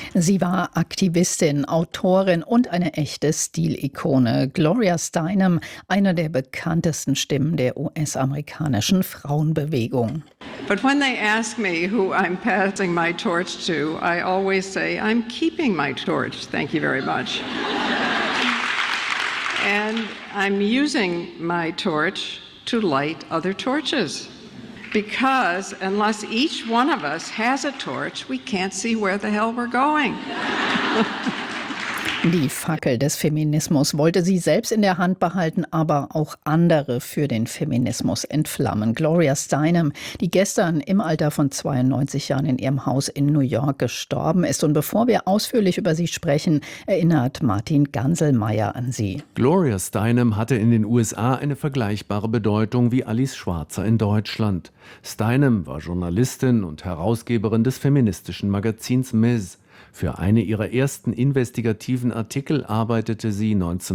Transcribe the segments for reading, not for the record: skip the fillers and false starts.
Sie war Aktivistin, Autorin und eine echte Stilikone. Gloria Steinem, eine der bekanntesten Stimmen der US-amerikanischen Frauenbewegung. But when they ask me who I'm passing my torch to, I always say, I'm keeping my torch. Thank you very much. And I'm using my torch to light other torches. Because unless each one of us has a torch, we can't see where the hell we're going. Die Fackel des Feminismus wollte sie selbst in der Hand behalten, aber auch andere für den Feminismus entflammen. Gloria Steinem, die gestern im Alter von 92 Jahren in ihrem Haus in New York gestorben ist. Und bevor wir ausführlich über sie sprechen, erinnert Martin Ganselmeier an sie. Gloria Steinem hatte in den USA eine vergleichbare Bedeutung wie Alice Schwarzer in Deutschland. Steinem war Journalistin und Herausgeberin des feministischen Magazins Ms. Für eine ihrer ersten investigativen Artikel arbeitete sie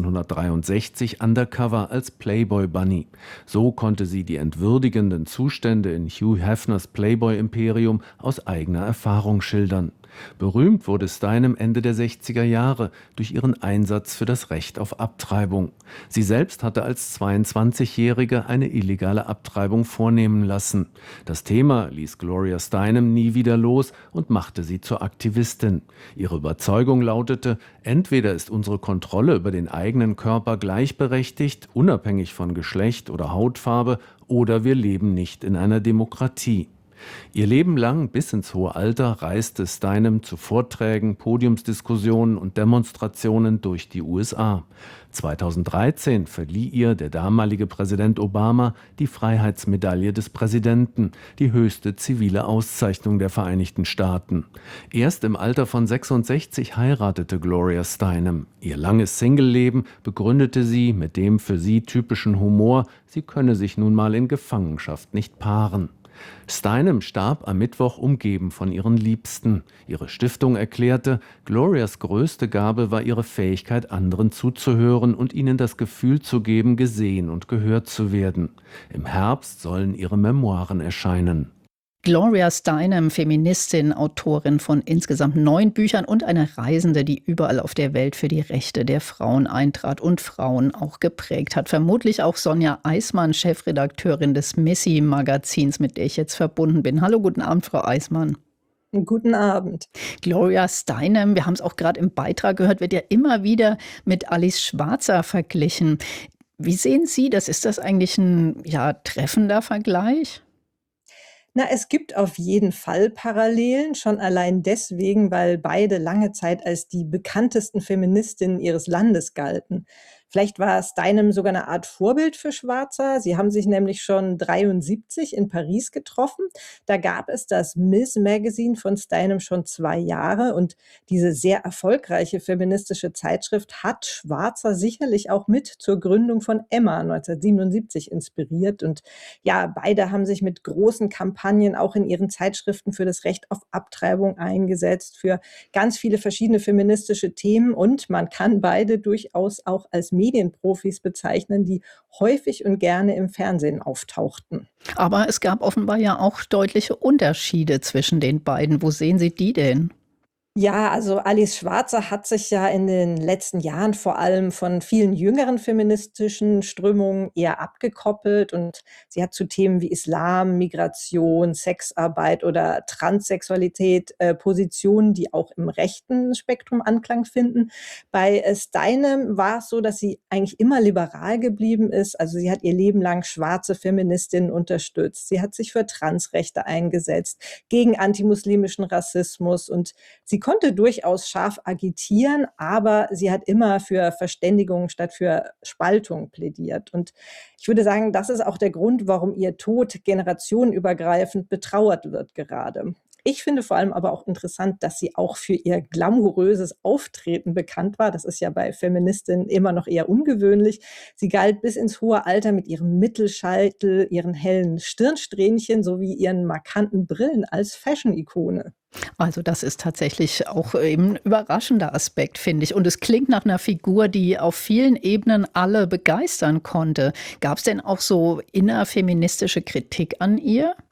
1963 undercover als Playboy Bunny. So konnte sie die entwürdigenden Zustände in Hugh Hefners Playboy-Imperium aus eigener Erfahrung schildern. Berühmt wurde Steinem Ende der 60er Jahre durch ihren Einsatz für das Recht auf Abtreibung. Sie selbst hatte als 22-Jährige eine illegale Abtreibung vornehmen lassen. Das Thema ließ Gloria Steinem nie wieder los und machte sie zur Aktivistin. Ihre Überzeugung lautete, entweder ist unsere Kontrolle über den eigenen Körper gleichberechtigt, unabhängig von Geschlecht oder Hautfarbe, oder wir leben nicht in einer Demokratie. Ihr Leben lang bis ins hohe Alter reiste Steinem zu Vorträgen, Podiumsdiskussionen und Demonstrationen durch die USA. 2013 verlieh ihr der damalige Präsident Obama die Freiheitsmedaille des Präsidenten, die höchste zivile Auszeichnung der Vereinigten Staaten. Erst im Alter von 66 heiratete Gloria Steinem. Ihr langes Singleleben begründete sie mit dem für sie typischen Humor, sie könne sich nun mal in Gefangenschaft nicht paaren. Steinem starb am Mittwoch umgeben von ihren Liebsten. Ihre Stiftung erklärte, Glorias größte Gabe war ihre Fähigkeit, anderen zuzuhören und ihnen das Gefühl zu geben, gesehen und gehört zu werden. Im Herbst sollen ihre Memoiren erscheinen. Gloria Steinem, Feministin, Autorin von insgesamt 9 Büchern und eine Reisende, die überall auf der Welt für die Rechte der Frauen eintrat und Frauen auch geprägt hat. Vermutlich auch Sonja Eismann, Chefredakteurin des Missy-Magazins, mit der ich jetzt verbunden bin. Hallo, guten Abend, Frau Eismann. Guten Abend. Gloria Steinem, wir haben es auch gerade im Beitrag gehört, wird ja immer wieder mit Alice Schwarzer verglichen. Wie sehen Sie das? Ist das eigentlich ein treffender Vergleich? Na, es gibt auf jeden Fall Parallelen, schon allein deswegen, weil beide lange Zeit als die bekanntesten Feministinnen ihres Landes galten. Vielleicht war Steinem sogar eine Art Vorbild für Schwarzer. Sie haben sich nämlich schon 73 in Paris getroffen. Da gab es das Ms. Magazine von Steinem schon 2 Jahre. Und diese sehr erfolgreiche feministische Zeitschrift hat Schwarzer sicherlich auch mit zur Gründung von Emma 1977 inspiriert. Und ja, beide haben sich mit großen Kampagnen auch in ihren Zeitschriften für das Recht auf Abtreibung eingesetzt, für ganz viele verschiedene feministische Themen. Und man kann beide durchaus auch als Medienprofis bezeichnen, die häufig und gerne im Fernsehen auftauchten. Aber es gab offenbar ja auch deutliche Unterschiede zwischen den beiden. Wo sehen Sie die denn? Ja, also Alice Schwarzer hat sich ja in den letzten Jahren vor allem von vielen jüngeren feministischen Strömungen eher abgekoppelt und sie hat zu Themen wie Islam, Migration, Sexarbeit oder Transsexualität Positionen, die auch im rechten Spektrum Anklang finden. Bei Steinem war es so, dass sie eigentlich immer liberal geblieben ist. Also sie hat ihr Leben lang schwarze Feministinnen unterstützt. Sie hat sich für Transrechte eingesetzt, gegen antimuslimischen Rassismus und sie konnte durchaus scharf agitieren, aber sie hat immer für Verständigung statt für Spaltung plädiert. Und ich würde sagen, das ist auch der Grund, warum ihr Tod generationenübergreifend betrauert wird gerade. Ich finde vor allem aber auch interessant, dass sie auch für ihr glamouröses Auftreten bekannt war. Das ist ja bei Feministinnen immer noch eher ungewöhnlich. Sie galt bis ins hohe Alter mit ihrem Mittelscheitel, ihren hellen Stirnsträhnchen sowie ihren markanten Brillen als Fashion-Ikone. Also das ist tatsächlich auch eben ein überraschender Aspekt, finde ich. Und es klingt nach einer Figur, die auf vielen Ebenen alle begeistern konnte. Gab es denn auch so innerfeministische Kritik an ihr?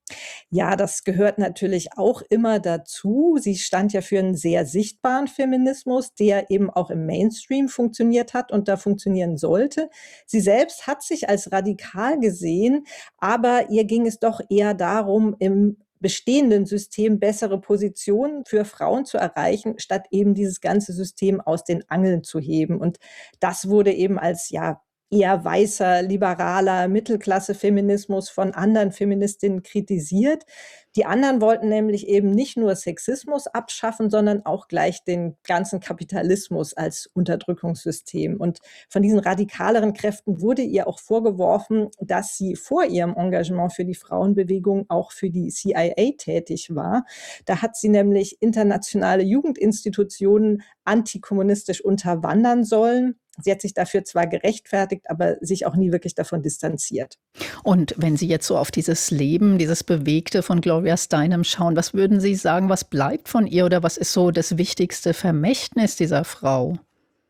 Ja, das gehört natürlich auch immer dazu. Sie stand ja für einen sehr sichtbaren Feminismus, der eben auch im Mainstream funktioniert hat und da funktionieren sollte. Sie selbst hat sich als radikal gesehen, aber ihr ging es doch eher darum, im bestehenden System bessere Positionen für Frauen zu erreichen, statt eben dieses ganze System aus den Angeln zu heben. Und das wurde eben als, ja, eher weißer, liberaler Mittelklasse-Feminismus von anderen Feministinnen kritisiert. Die anderen wollten nämlich eben nicht nur Sexismus abschaffen, sondern auch gleich den ganzen Kapitalismus als Unterdrückungssystem. Und von diesen radikaleren Kräften wurde ihr auch vorgeworfen, dass sie vor ihrem Engagement für die Frauenbewegung auch für die CIA tätig war. Da hat sie nämlich internationale Jugendinstitutionen antikommunistisch unterwandern sollen. Sie hat sich dafür zwar gerechtfertigt, aber sich auch nie wirklich davon distanziert. Und wenn Sie jetzt so auf dieses Leben, dieses Bewegte von Gloria Steinem schauen, was würden Sie sagen, was bleibt von ihr oder was ist so das wichtigste Vermächtnis dieser Frau?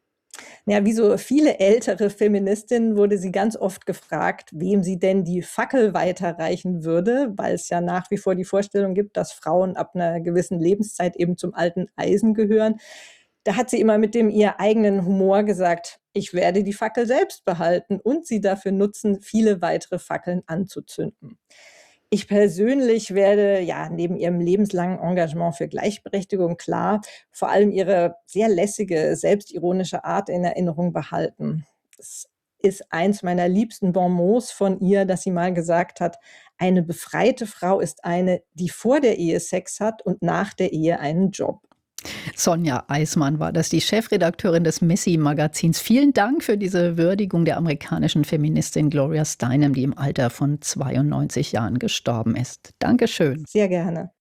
Ja, wie so viele ältere Feministinnen wurde sie ganz oft gefragt, wem sie denn die Fackel weiterreichen würde, weil es ja nach wie vor die Vorstellung gibt, dass Frauen ab einer gewissen Lebenszeit eben zum alten Eisen gehören. Da hat sie immer mit dem ihr eigenen Humor gesagt, ich werde die Fackel selbst behalten und sie dafür nutzen, viele weitere Fackeln anzuzünden. Ich persönlich werde ja neben ihrem lebenslangen Engagement für Gleichberechtigung klar vor allem ihre sehr lässige, selbstironische Art in Erinnerung behalten. Es ist eins meiner liebsten Bonmots von ihr, dass sie mal gesagt hat, eine befreite Frau ist eine, die vor der Ehe Sex hat und nach der Ehe einen Job. Sonja Eismann war das, die Chefredakteurin des Missy-Magazins. Vielen Dank für diese Würdigung der amerikanischen Feministin Gloria Steinem, die im Alter von 92 Jahren gestorben ist. Dankeschön. Sehr gerne.